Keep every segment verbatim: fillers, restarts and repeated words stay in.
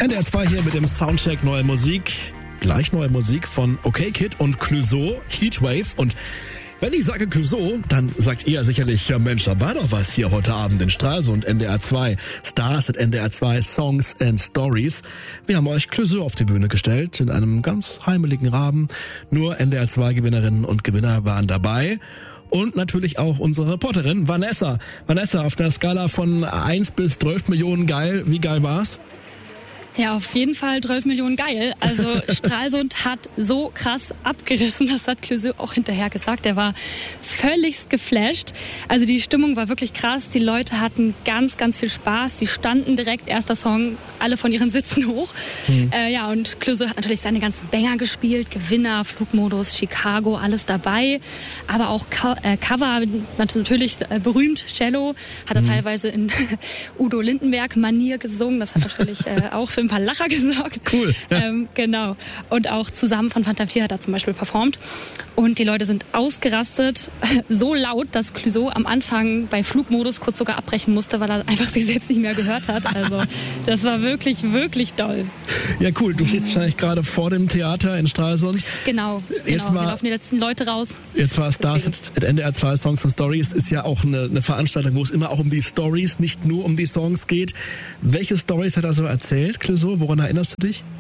N D R zwei hier mit dem Soundcheck neue Musik. Gleich neue Musik von OK Kid und Clouseau, Heatwave. Und wenn ich sage Clouseau, dann sagt ihr sicherlich, ja Mensch, da war doch was hier heute Abend in Stralsund, N D R zwei. Stars at N D R zwei, Songs and Stories. Wir haben euch Clouseau auf die Bühne gestellt, in einem ganz heimeligen Rahmen. Nur N D R zwei Gewinnerinnen und Gewinner waren dabei. Und natürlich auch unsere Reporterin Vanessa. Vanessa, auf der Skala von eins bis zwölf Millionen geil, wie geil war's? Ja, auf jeden Fall zwölf Millionen geil. Also Stralsund hat so krass abgerissen, das hat Clouseau auch hinterher gesagt. Er war völlig geflasht. Also die Stimmung war wirklich krass. Die Leute hatten ganz, ganz viel Spaß. Die standen direkt, erster Song, alle von ihren Sitzen hoch. Mhm. Äh, ja, und Clouseau hat natürlich seine ganzen Banger gespielt. Gewinner, Flugmodus, Chicago, alles dabei. Aber auch Co- äh, Cover, natürlich äh, berühmt. Cello hat er mhm. teilweise in Udo Lindenberg-Manier gesungen. Das hat natürlich äh, auch für ein paar Lacher gesorgt. Cool. Ja. Ähm, genau. Und auch zusammen von Fanta vier hat er zum Beispiel performt. Und die Leute sind ausgerastet. So laut, dass Clouseau am Anfang bei Flugmodus kurz sogar abbrechen musste, weil er einfach sich selbst nicht mehr gehört hat. Also das war wirklich, wirklich doll. Ja, cool. Du stehst wahrscheinlich gerade vor dem Theater in Stralsund. Genau. Jetzt genau. War, Wir laufen die letzten Leute raus. Jetzt war Stars at N D R zwei Songs and Stories. Ist ja auch eine, eine Veranstaltung, wo es immer auch um die Stories, nicht nur um die Songs geht. Welche Stories hat er so erzählt, Clouseau? Woran erinnerst du dich?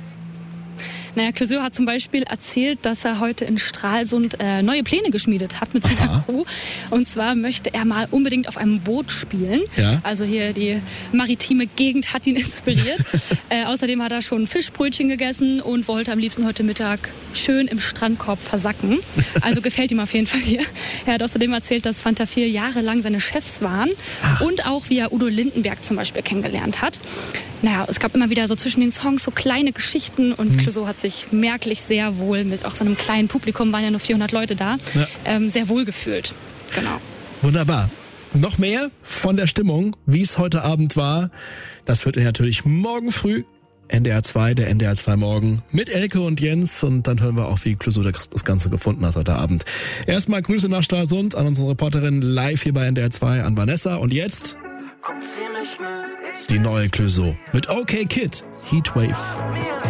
Naja, Clouseau hat zum Beispiel erzählt, dass er heute in Stralsund äh, neue Pläne geschmiedet hat mit seiner Aha. Crew. Und zwar möchte er mal unbedingt auf einem Boot spielen. Ja. Also hier die maritime Gegend hat ihn inspiriert. äh, außerdem hat er schon Fischbrötchen gegessen und wollte am liebsten heute Mittag schön im Strandkorb versacken. Also gefällt ihm auf jeden Fall hier. Er hat außerdem erzählt, dass Fanta vier jahrelang seine Chefs waren. Ach. Und auch wie er Udo Lindenberg zum Beispiel kennengelernt hat. Naja, es gab immer wieder so zwischen den Songs so kleine Geschichten und mhm. Clouseau hat sich merklich sehr wohl mit auch so einem kleinen Publikum, waren ja nur vierhundert Leute da, ja. ähm, sehr wohl gefühlt. Genau. Wunderbar. Noch mehr von der Stimmung, wie es heute Abend war, das hört ihr natürlich morgen früh. N D R zwei, der N D R zwei Morgen mit Elke und Jens und dann hören wir auch, wie Clouseau das Ganze gefunden hat heute Abend. Erstmal Grüße nach Stralsund an unsere Reporterin live hier bei N D R zwei, an Vanessa und jetzt die neue Clouseau mit OK Kid, Heatwave.